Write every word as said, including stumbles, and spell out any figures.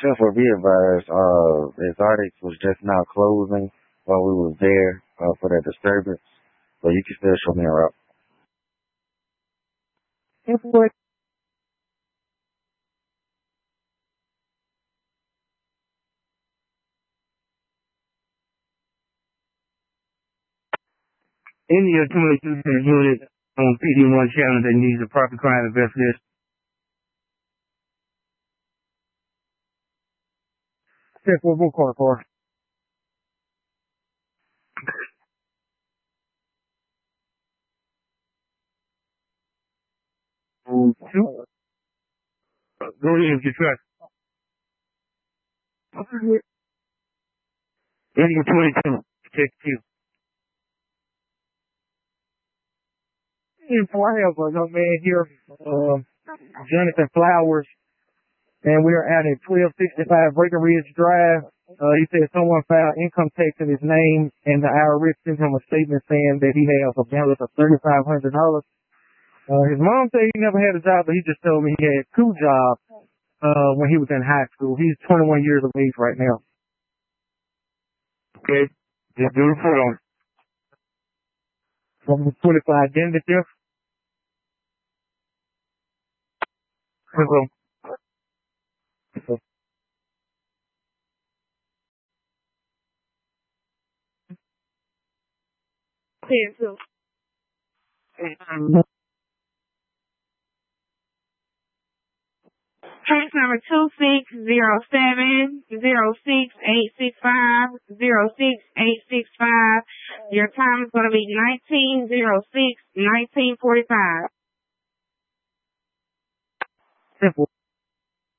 Therefore, be advised, uh, Exotics was just now closing while we was there uh, for that disturbance, but you can still show me around. India twenty-two unit on P D one channel that needs a proper crime investigation. Check for book card for. Um, two. Go ahead and get track. India twenty-two. Check two. I have a young man here, um, Jonathan Flowers, and we are at a twelve sixty-five Breckenridge Drive. Uh, he said someone filed income tax in his name, and the I R S sent him a statement saying that he has a balance of thirty-five hundred dollars. Uh, his mom said he never had a job, but he just told me he had two jobs uh, when he was in high school. He's twenty-one years of age right now. Okay, just do the report on it. From twenty-five identity theft. Hello. Cancel. Case number two six zero seven zero six eight six five zero six eight six five. Your time is going to be nineteen zero six nineteen forty five. Simple.